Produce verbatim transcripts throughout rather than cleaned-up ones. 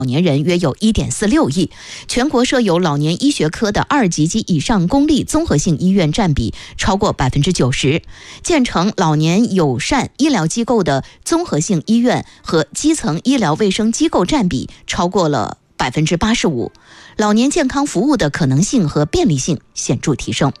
老年人约有 一点四六亿，全国设有老年医学科的二级及以上公立综合性医院占比超过 百分之九十， 建成老年友善医疗机构的综合性医院和基层医疗卫生机构占比超过了 百分之八十五， 老年健康服务的可能性和便利性显著提升。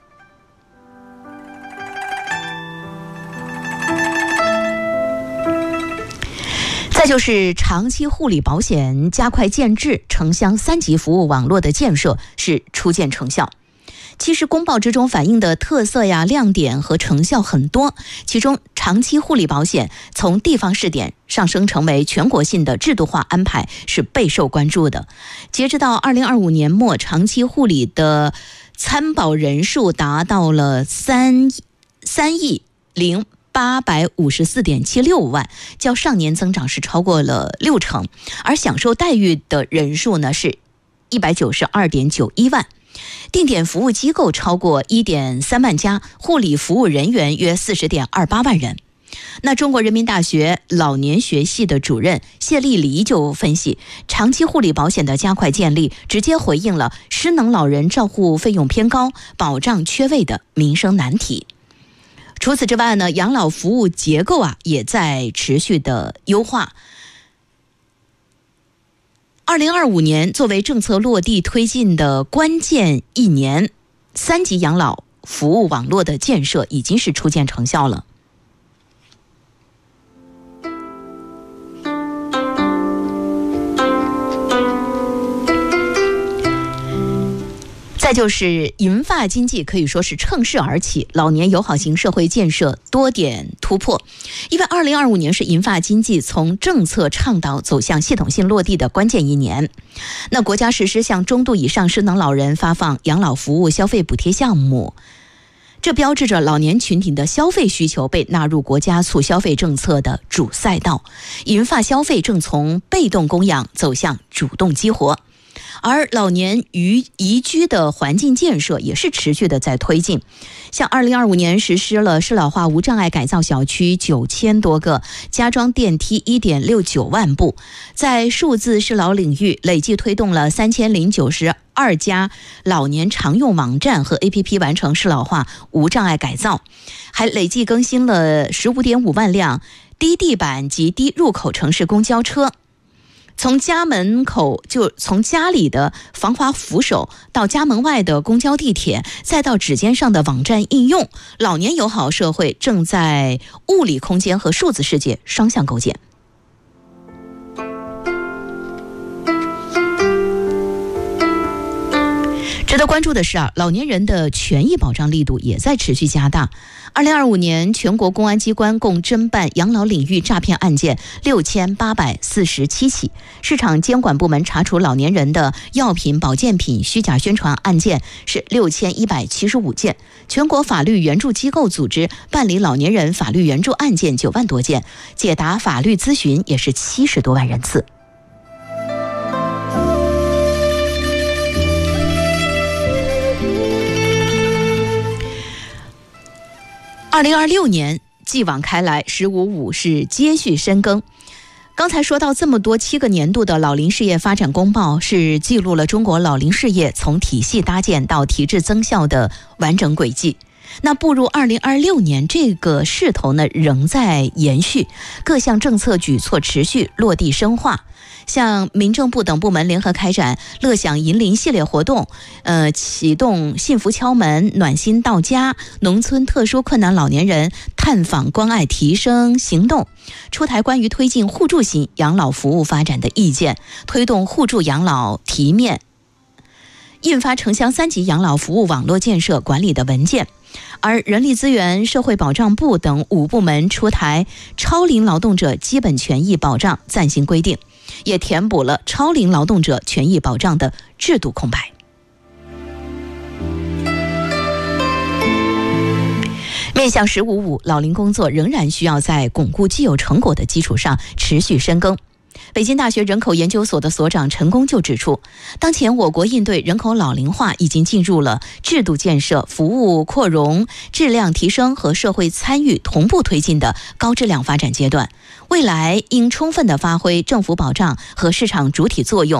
再就是长期护理保险加快建制，城乡三级服务网络的建设是初见成效。其实公报之中反映的特色呀、亮点和成效很多，其中长期护理保险从地方试点上升成为全国性的制度化安排是备受关注的。截止到二零二五年末，长期护理的参保人数达到了三三亿零八百五十四点七六万，较上年增长是超过了六成，而享受待遇的人数呢是一百九十二点九一万。定点服务机构超过 一点三万家，护理服务人员约 四十点二八万人。那中国人民大学老年学系的主任谢丽黎就分析，长期护理保险的加快建立，直接回应了失能老人照护费用偏高、保障缺位的民生难题。除此之外呢，养老服务结构啊也在持续的优化。二零二五年作为政策落地推进的关键一年，三级养老服务网络的建设已经是初见成效了。再就是银发经济可以说是乘势而起，老年友好型社会建设多点突破。因为二零二五年是银发经济从政策倡导走向系统性落地的关键一年。那国家实施向中度以上失能老人发放养老服务消费补贴项目，这标志着老年群体的消费需求被纳入国家促消费政策的主赛道，银发消费正从被动供养走向主动激活。而老年宜宜居的环境建设也是持续的在推进，像二零二五年实施了适老化无障碍改造小区九千多个，加装电梯 一点六九万部，在数字适老领域累计推动了三千零九十二家老年常用网站和 A P P 完成适老化无障碍改造，还累计更新了 十五点五万辆低地板及低入口城市公交车。从家门口，就从家里的防滑扶手到家门外的公交地铁，再到指尖上的网站应用，老年友好社会正在物理空间和数字世界双向构建。值得关注的是啊，老年人的权益保障力度也在持续加大。二零二五年，全国公安机关共侦办养老领域诈骗案件六千八百四十七起，市场监管部门查处老年人的药品、保健品虚假宣传案件是六千一百七十五件，全国法律援助机构组织办理老年人法律援助案件九万多件，解答法律咨询也是七十多万人次。二零二六年继往开来，十五五是接续深耕。刚才说到这么多，七个年度的老龄事业发展公报是记录了中国老龄事业从体系搭建到提质增效的完整轨迹。那步入二零二六年，这个势头呢仍在延续，各项政策举措持续落地深化。像民政部等部门联合开展乐享银龄系列活动，呃，启动幸福敲门、暖心到家、农村特殊困难老年人探访关爱提升行动，出台关于推进互助型养老服务发展的意见，推动互助养老提面，印发城乡三级养老服务网络建设管理的文件。而人力资源社会保障部等五部门出台超龄劳动者基本权益保障暂行规定，也填补了超龄劳动者权益保障的制度空白。面向十五五，老龄工作仍然需要在巩固既有成果的基础上持续深耕。 北京大学人口研究所的所长陈功就指出，当前我国应对人口老龄化已经进入了制度建设、服务扩容、质量提升和社会参与同步推进的高质量发展阶段。未来应充分地发挥政府保障和市场主体作用，